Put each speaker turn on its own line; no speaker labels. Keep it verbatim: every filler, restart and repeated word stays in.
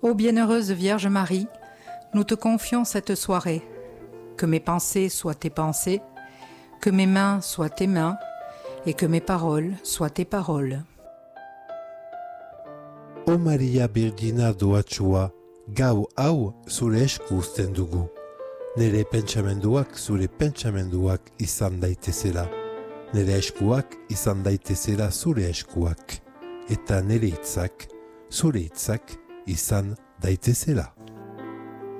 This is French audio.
Ô bienheureuse Vierge Marie, nous te confions cette soirée. Que mes pensées soient tes pensées, que mes mains soient tes mains, et que mes paroles soient tes paroles.
O Maria Virgina doatsua, gau hau zure esku uzten dugu. Nere pentsamenduak zure pentsamenduak izan daitezela. Nere eskuak izan daitezela zure eskuak. Eta nere hitzak, zure hitzak izan daitezela.